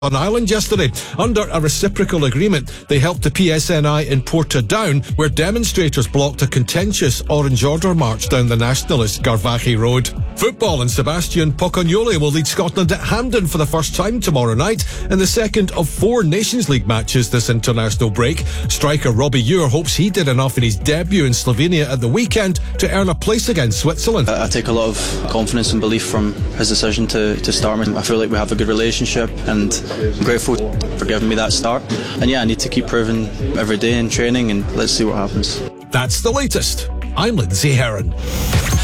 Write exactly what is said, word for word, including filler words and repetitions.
on Ireland yesterday. Under a reciprocal agreement, they helped the P S N I in Portadown, where demonstrators blocked a contentious Orange Order march down the nationalist Garvaghy Road. Football, and Sebastian Pocognoli will lead Scotland at Hampden for the first time tomorrow night in the second of four Nations League matches this international break. Striker Robbie Ure hopes he did enough in his debut in Slovenia at the weekend to earn a place against Switzerland. I take a lot of confidence and belief from his decision to, to start me. I feel like we have a good relationship, and I'm grateful for giving me that start. And yeah, I need to keep proving every day in training, and let's see what happens. That's the latest. I'm Lindsay Heron.